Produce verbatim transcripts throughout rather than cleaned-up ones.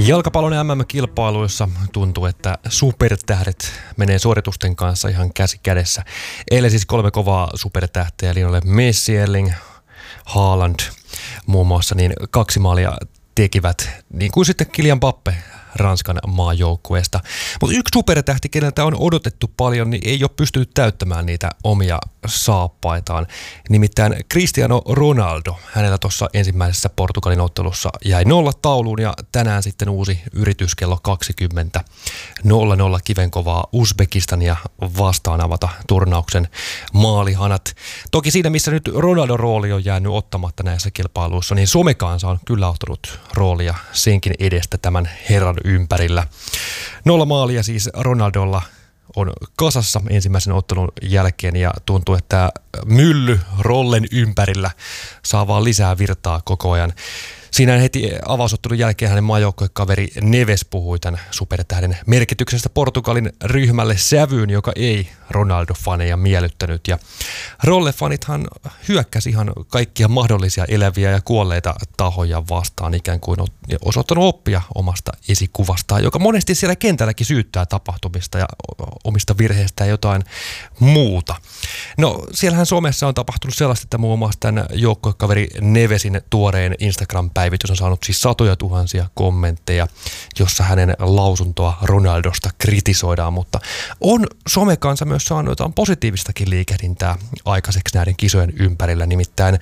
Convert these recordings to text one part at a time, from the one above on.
Jalkapallon M M-kilpailuissa tuntuu, että supertähdet menee suoritusten kanssa ihan käsi kädessä. Eilen siis kolme kovaa supertähteä, eli ole Messi, Erling, Haaland muun muassa, niin kaksi maalia tekivät, niin kuin sitten Kylian Mbappé Ranskan maajoukkueesta. Mutta yksi supertähti, keneltä on odotettu paljon, niin ei ole pystynyt täyttämään niitä omia saappaitaan. Nimittäin Cristiano Ronaldo. Hänellä tuossa ensimmäisessä Portugalin ottelussa jäi nolla tauluun ja tänään sitten uusi yritys kello kaksikymmentä nolla nolla kivenkovaa Uzbekistania vastaan avata turnauksen maalihanat. Toki siinä, missä nyt Ronaldon rooli on jäänyt ottamatta näissä kilpailuissa, niin somekansa on kyllä ottanut roolia senkin edestä tämän herran ympärillä. Nolla maalia siis Ronaldolla on kasassa ensimmäisen ottelun jälkeen ja tuntuu, että mylly rollen ympärillä saa vaan lisää virtaa koko ajan. Siinä heti avausottelun jälkeen hänen maajoukkuekaveri Neves puhui tämän supertähden merkityksestä Portugalin ryhmälle sävyyn, joka ei Ronaldo-faneja miellyttänyt. Ja Rolle-fanithan hyökkäsi ihan kaikkia mahdollisia eläviä ja kuolleita tahoja vastaan, ikään kuin osoittanut oppia omasta esikuvastaan, joka monesti siellä kentälläkin syyttää tapahtumista ja omista virheistä ja jotain muuta. No, siellähän somessa on tapahtunut sellaista, että muun muassa tämän joukkuekaveri Nevesin tuoreen Instagram-päivitys on saanut siis satoja tuhansia kommentteja, jossa hänen lausuntoa Ronaldosta kritisoidaan, mutta on somekansa myös saanut jotain positiivistakin liikehdintää aikaiseksi näiden kisojen ympärillä, nimittäin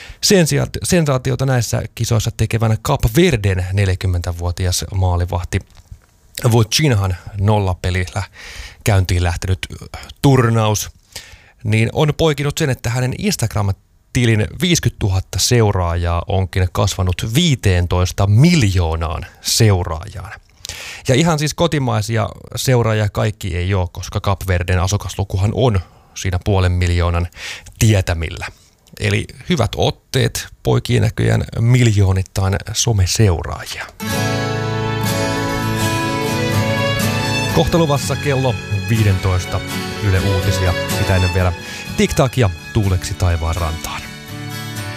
sensaatiota näissä kisoissa tekevän Kap Verden neljäkymmentävuotias maalivahti Vocinhan nollapelillä käyntiin lähtenyt turnaus, niin on poikinut sen, että hänen Instagram-tilin viisikymmentätuhatta seuraajaa onkin kasvanut viisitoista miljoonaan seuraajaan. Ja ihan siis kotimaisia seuraajia kaikki ei ole, koska Kap Verden asukaslukuhan on siinä puolen miljoonan tietämillä. Eli hyvät otteet, poikien näköjään miljoonittain someseuraajia. Kohta luvassa kello viisitoista Yle Uutisia. Sitä ennen vielä TikTok ja Tuuleksi taivaan rantaan.